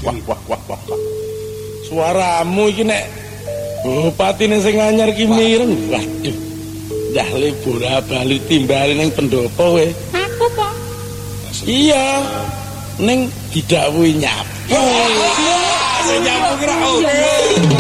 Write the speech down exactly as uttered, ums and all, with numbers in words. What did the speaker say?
wah wah wah wah. Suaramu iki nek bupatine sing anyar ki mireng. Waduh. Dah libur bali timbali ning pendopo kowe. Aku po. Iya. Ning didhawuhi nyapu. Nyapu kira.